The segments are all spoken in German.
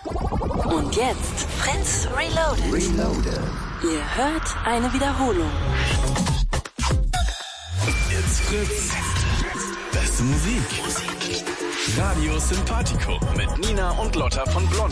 Und jetzt Fritz Reloaded. Ihr hört eine Wiederholung. It's Fritz. Beste Musik. Radio Simpatico mit Nina und Lotta von Blond.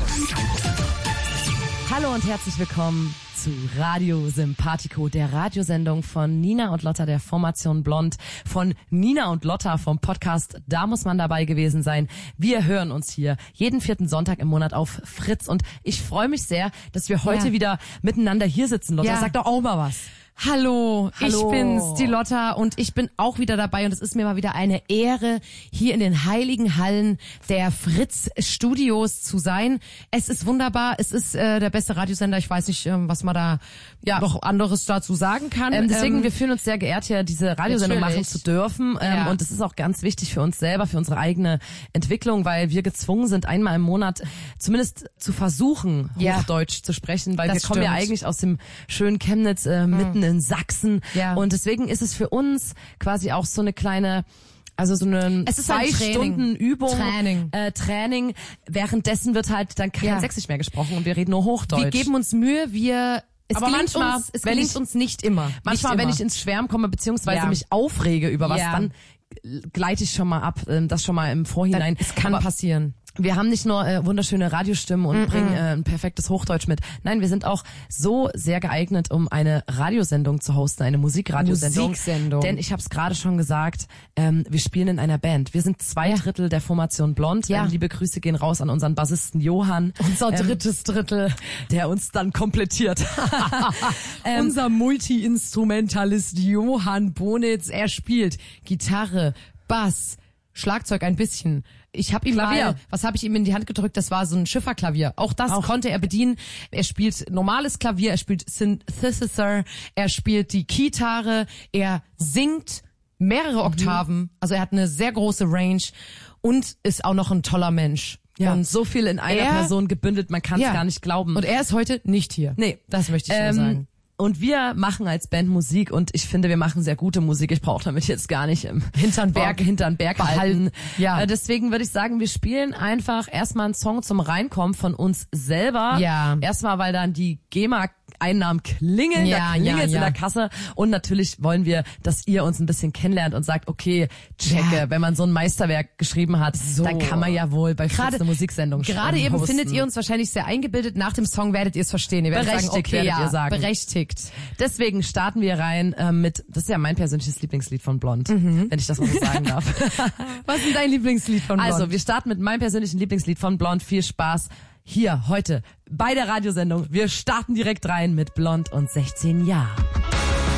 Hallo und herzlich willkommen zu Radio Simpatico, der Radiosendung von Nina und Lotta der Formation Blond, von Nina und Lotta vom Podcast Da muss man dabei gewesen sein. Wir hören uns hier jeden 4. Sonntag im Monat auf Fritz und ich freue mich sehr, dass wir heute wieder miteinander hier sitzen. Lotta, sag doch auch mal was. Hallo, ich bin's, die Lotta, und ich bin auch wieder dabei und es ist mir mal wieder eine Ehre, hier in den heiligen Hallen der Fritz Studios zu sein. Es ist wunderbar, es ist der beste Radiosender, ich weiß nicht, was man da noch anderes dazu sagen kann. Deswegen, wir fühlen uns sehr geehrt, hier diese Radiosendung machen zu dürfen und es ist auch ganz wichtig für uns selber, für unsere eigene Entwicklung, weil wir gezwungen sind, einmal im Monat zumindest zu versuchen, Hochdeutsch zu sprechen, weil wir kommen ja eigentlich aus dem schönen Chemnitz, mitten in Sachsen. Ja. Und deswegen ist es für uns quasi auch so eine kleine, also so eine 2 Stunden Übung, Training. Währenddessen wird halt dann kein Sächsisch mehr gesprochen und wir reden nur Hochdeutsch. Wir geben uns Mühe, es gelingt uns nicht immer. Manchmal, wenn ich ins Schwärmen komme, beziehungsweise mich aufrege über was, dann gleite ich schon mal ab, das schon mal im Vorhinein. Es kann passieren. Wir haben nicht nur wunderschöne Radiostimmen und bringen ein perfektes Hochdeutsch mit. Nein, wir sind auch so sehr geeignet, um eine Radiosendung zu hosten, eine Musikradiosendung. Denn ich habe es gerade schon gesagt, wir spielen in einer Band. Wir sind 2 Drittel der Formation Blond. Liebe Grüße gehen raus an unseren Bassisten Johann. Unser drittes Drittel. Der uns dann komplettiert. Unser Multi-Instrumentalist Johann Bonitz, er spielt Gitarre, Bass, Schlagzeug ein bisschen. Ich habe ihm was habe ich ihm in die Hand gedrückt? Das war so ein Schifferklavier. Auch das konnte er bedienen. Er spielt normales Klavier, er spielt Synthesizer, er spielt die Gitarre, er singt mehrere Oktaven. Also er hat eine sehr große Range und ist auch noch ein toller Mensch. Ja. Und so viel in einer Person gebündelt, man kann es gar nicht glauben. Und er ist heute nicht hier. Nee, das möchte ich nur sagen. Und wir machen als Band Musik und ich finde, wir machen sehr gute Musik. Ich brauche damit jetzt gar nicht hinter'n Berg behalten. Ja. Deswegen würde ich sagen, wir spielen einfach erstmal einen Song zum Reinkommen von uns selber. Ja. Erstmal, weil dann die GEMA-Einnahmen klingeln, da klingelt's in der Kasse. Und natürlich wollen wir, dass ihr uns ein bisschen kennenlernt und sagt, okay, checke, wenn man so ein Meisterwerk geschrieben hat, dann kann man ja wohl bei Fritz eine Musiksendung Gerade eben hosten. Findet ihr uns wahrscheinlich sehr eingebildet. Nach dem Song werdet ihr es verstehen. Ihr werdet sagen, okay, werdet ihr sagen. Berechtigt. Deswegen starten wir rein mit, das ist ja mein persönliches Lieblingslied von Blond, wenn ich das mal so sagen darf. Was ist dein Lieblingslied von Blond? Also, wir starten mit meinem persönlichen Lieblingslied von Blond. Viel Spaß hier heute bei der Radiosendung. Wir starten direkt rein mit Blond und 16 Jahre.